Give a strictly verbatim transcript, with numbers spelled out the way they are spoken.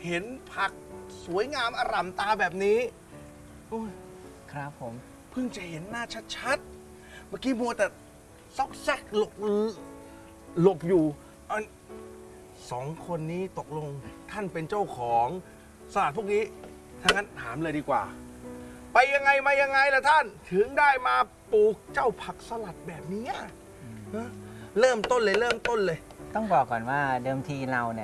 เห็นผักสวยงามอร่ำตาแบบนี้โอ้ยครับผมเพิ่งจะเห็นหน้าชัดๆ เมื่อกี้มัวแต่ซอกแซกหลบหลบอยู่อันสองคนนี้ตกลงท่านเป็นเจ้าของสลัดพวกนี้ถ้างั้นถามเลยดีกว่า ไปยังไงมายังไงล่ะท่านถึงได้มาปลูกเจ้าผักสลัดแบบนี้ฮะเริ่มต้นเลยเริ่มต้นเลยต้องบอกก่อนว่าเดิมทีเราเนี่ย